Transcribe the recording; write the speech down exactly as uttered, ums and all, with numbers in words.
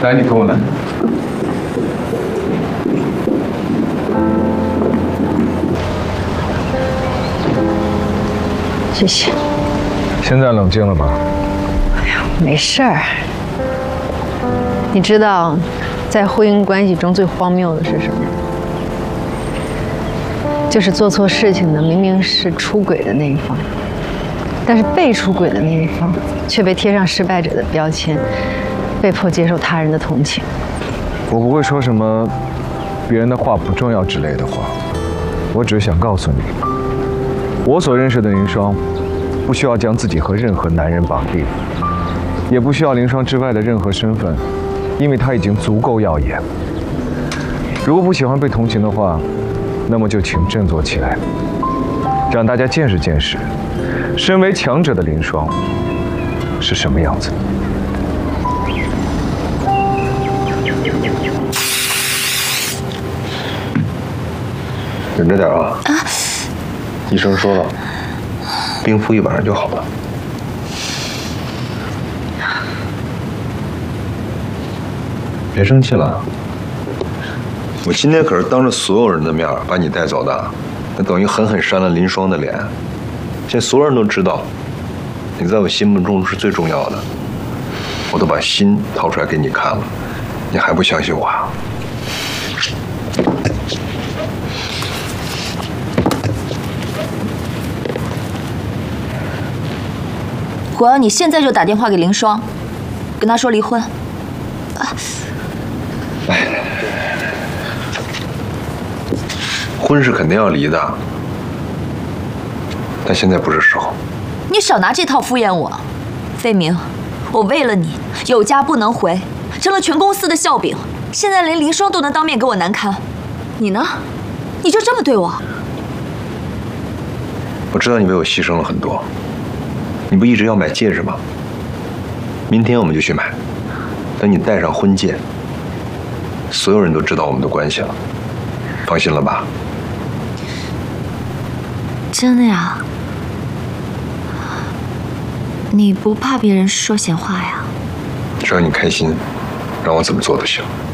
来，你跟我来。 谢谢。 现在冷静了吧？ 哎呀，没事儿。你知道，在婚姻关系中最荒谬的是什么？就是做错事情的明明是出轨的那一方，但是被出轨的那一方却被贴上失败者的标签，被迫接受他人的同情。 我不会说什么别人的话不重要之类的话，我只是想告诉你，我所认识的林双，不需要将自己和任何男人绑定，也不需要林双之外的任何身份，因为他已经足够耀眼。如果不喜欢被同情的话，那么就请振作起来，让大家见识见识，身为强者的林双是什么样子。 忍着点啊！啊！医生说了，冰敷一晚上就好了。别生气了，我今天可是当着所有人的面把你带走的，那等于狠狠扇了林双的脸。现在所有人都知道，你在我心目中是最重要的，我都把心掏出来给你看了，你还不相信我啊？ 我要你现在就打电话给林双，跟他说离婚。啊！ 哎，婚是肯定要离的，但现在不是时候。 你少拿这套敷衍我，费明，我为了你有家不能回，成了全公司的笑柄，现在连林双都能当面给我难堪，你呢？你就这么对我？ 我知道你为我牺牲了很多。你不一直要买戒指吗？明天我们就去买。等你戴上婚戒，所有人都知道我们的关系了，放心了吧？ 真的呀？你不怕别人说闲话呀？ 只要你开心，让我怎么做都行。